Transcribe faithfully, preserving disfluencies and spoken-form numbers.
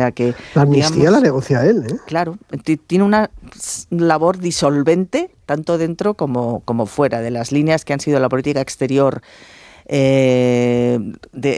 sea que... La amnistía digamos, la negocia él, ¿eh? Claro, t- tiene una labor disolvente, tanto dentro como, como fuera de las líneas que han sido la política exterior eh, de